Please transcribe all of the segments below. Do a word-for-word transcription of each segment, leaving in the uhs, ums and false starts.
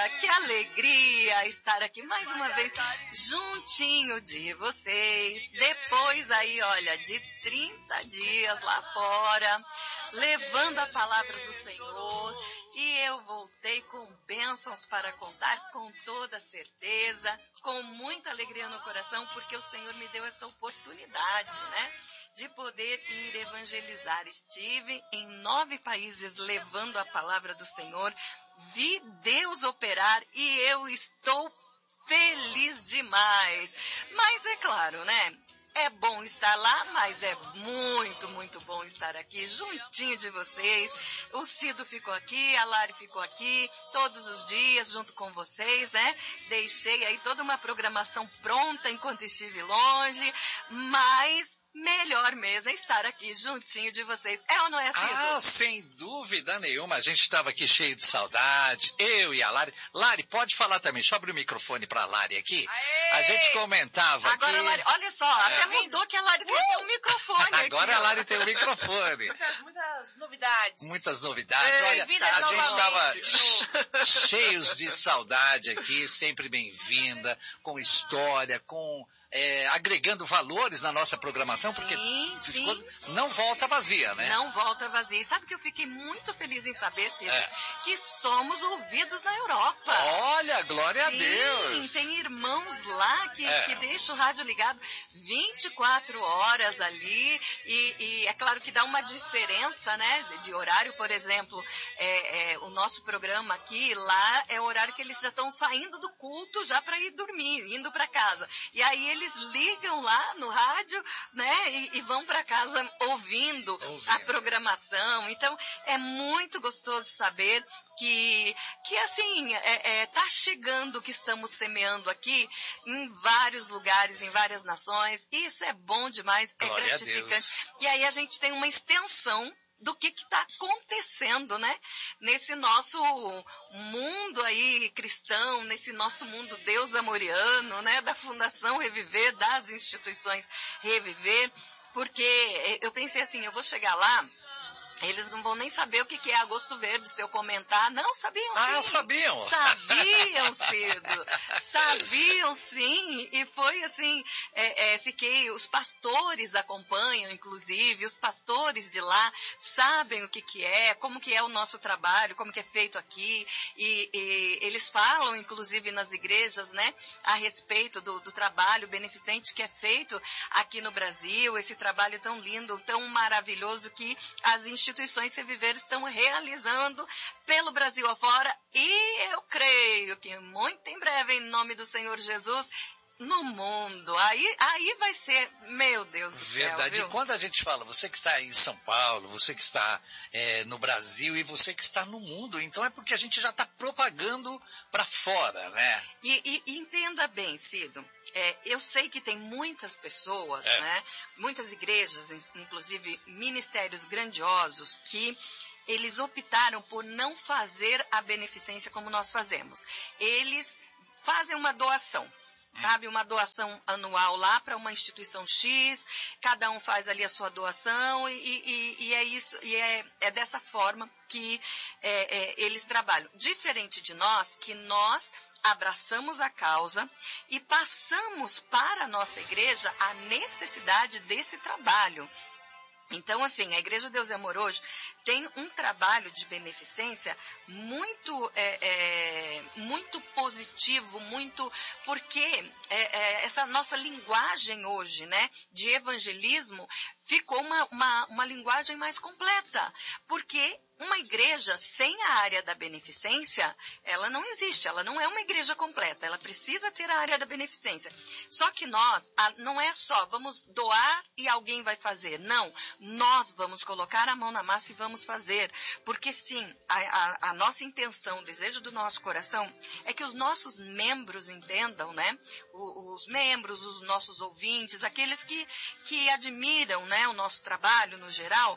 que alegria estar aqui mais uma vez juntinho de vocês. Depois aí, olha, de trinta dias lá fora, levando a palavra do Senhor. E eu voltei com bênçãos para contar com toda certeza, com muita alegria no coração, porque o Senhor me deu esta oportunidade, né? De poder ir evangelizar. Estive em nove países levando a palavra do Senhor, vi Deus operar e eu estou feliz demais. Mas é claro, né? É bom estar lá, mas é muito, muito bom estar aqui juntinho de vocês. O Cido ficou aqui, a Lari ficou aqui, todos os dias junto com vocês, né? Deixei aí toda uma programação pronta enquanto estive longe, mas melhor mesmo é estar aqui juntinho de vocês. É ou não é, Cido? Ah, sem dúvida nenhuma. A gente estava aqui cheio de saudade, eu e a Lari. Lari, pode falar também. Deixa eu abrir o microfone para a Lari aqui. Aê! A gente comentava Agora, aqui... Lari, olha só, é. até mudou que a Lari tem até um microfone Agora aqui, a Lari tem um microfone. Muitas, muitas novidades. Muitas novidades. Ei, Olha, a gente estava novamente. cheios de saudade aqui, sempre bem-vinda, com história, com... É, agregando valores na nossa programação, porque sim, sim. Ficou, não volta vazia, né? Não volta vazia. E sabe que eu fiquei muito feliz em saber, Ciro, é. que somos ouvidos na Europa. Olha, glória sim, a Deus. Tem irmãos lá que, é. que deixam o rádio ligado vinte e quatro horas ali e, e é claro que dá uma diferença, né, de horário. Por exemplo, é, é, o nosso programa aqui, lá é o horário que eles já estão saindo do culto já para ir dormir, indo para casa. E aí eles ligam lá no rádio, né, e, e vão para casa ouvindo, ouvindo a programação. Então, é muito gostoso saber que, que assim, é, é, tá chegando o que estamos semeando aqui em vários lugares, em várias nações. Isso é bom demais, é Glória gratificante. E aí a gente tem uma extensão do que está acontecendo, né? Nesse nosso mundo aí cristão, nesse nosso mundo Deus amoriano, né? Da Fundação Reviver, das instituições Reviver, porque eu pensei assim, eu vou chegar lá, eles não vão nem saber o que é Agosto Verde se eu comentar. Não, sabiam sim. Ah, sabiam. Sabiam, Cido. Sabiam sim. E foi assim, é, é, fiquei, os pastores acompanham, inclusive, os pastores de lá sabem o que que é, como que é o nosso trabalho, como que é feito aqui. E, e eles falam, inclusive, nas igrejas, né, a respeito do, do trabalho beneficente que é feito aqui no Brasil, esse trabalho tão lindo, tão maravilhoso que as instituições instituições Reviver estão realizando pelo Brasil afora, e eu creio que muito em breve, em nome do Senhor Jesus, no mundo. Aí, aí vai ser, meu Deus do céu. Verdade. Viu? E quando a gente fala, você que está em São Paulo, você que está é, no Brasil e você que está no mundo, então é porque a gente já está propagando para fora, né? E, e entenda bem, Cido, é, eu sei que tem muitas pessoas, é. né, muitas igrejas, inclusive ministérios grandiosos, que eles optaram por não fazer a beneficência como nós fazemos. Eles fazem uma doação. Sabe, uma doação anual lá para uma instituição X, cada um faz ali a sua doação e, e, e é isso, e é, é dessa forma que é, é, eles trabalham. Diferente de nós, que nós abraçamos a causa e passamos para a nossa igreja a necessidade desse trabalho. Então, assim, a Igreja Deus e Amor hoje tem um trabalho de beneficência muito, é, é, muito positivo, muito, porque é, é, essa nossa linguagem hoje, né, de evangelismo, ficou uma, uma, uma linguagem mais completa, porque uma igreja sem a área da beneficência, ela não existe, ela não é uma igreja completa, ela precisa ter a área da beneficência. Só que nós, a, não é só, vamos doar e alguém vai fazer, não, nós vamos colocar a mão na massa e vamos fazer, porque sim, a, a, a nossa intenção, o desejo do nosso coração, é que os nossos membros entendam, né, os, os membros, os nossos ouvintes, aqueles que, que admiram, né, o nosso trabalho no geral,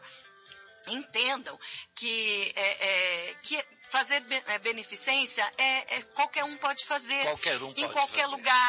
entendam que, é, é, que fazer beneficência é, é qualquer um pode fazer, qualquer um pode em qualquer fazer. lugar,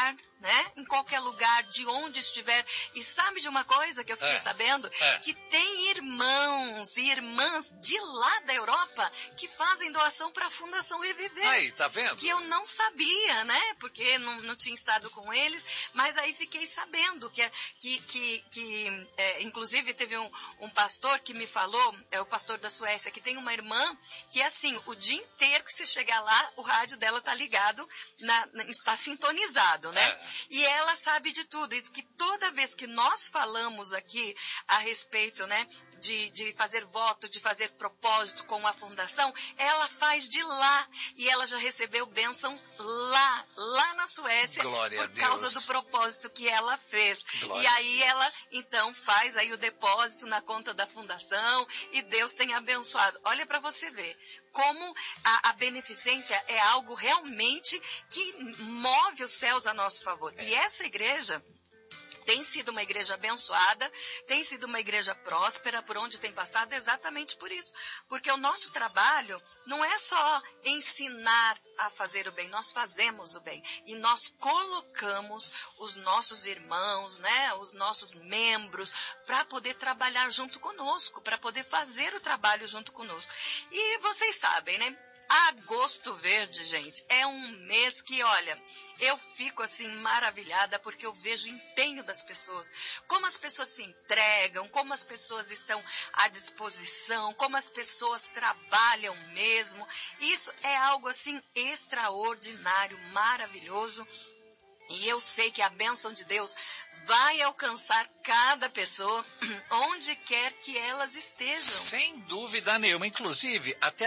né? Em qualquer lugar, de onde estiver. E sabe de uma coisa que eu fiquei É. sabendo? É. Que tem irmãos e irmãs de lá da Europa que fazem doação para a Fundação Reviver. Aí, tá vendo? Que eu não sabia, né? Porque não, não tinha estado com eles, mas aí fiquei sabendo que, que, que, que é, inclusive teve um, um pastor que me falou, é o pastor da Suécia, que tem uma irmã que assim, o dia inteiro que você chegar lá, o rádio dela tá ligado, na, na, está sintonizado, né? É. E ela sabe de tudo, e que toda vez que nós falamos aqui a respeito, né, de, de fazer voto, de fazer propósito com a fundação, ela faz de lá, e ela já recebeu bênçãos lá, lá na Suécia, Glória por a Deus. causa do propósito que ela fez. Glória e a aí Deus. ela, então, faz aí o depósito na conta da fundação, e Deus tem abençoado. Olha para você ver como a, a beneficência é algo realmente que move os céus a nosso favor. É. E essa igreja tem sido uma igreja abençoada, tem sido uma igreja próspera, por onde tem passado, exatamente por isso. Porque o nosso trabalho não é só ensinar a fazer o bem, nós fazemos o bem. E nós colocamos os nossos irmãos, né, os nossos membros, para poder trabalhar junto conosco, para poder fazer o trabalho junto conosco. E vocês sabem, né? Agosto Verde, gente, é um mês que, olha, eu fico assim maravilhada porque eu vejo o empenho das pessoas, como as pessoas se entregam, como as pessoas estão à disposição, como as pessoas trabalham mesmo. Isso é algo assim extraordinário, maravilhoso. E eu sei que a bênção de Deus vai alcançar cada pessoa onde quer que elas estejam. Sem dúvida nenhuma. Inclusive, até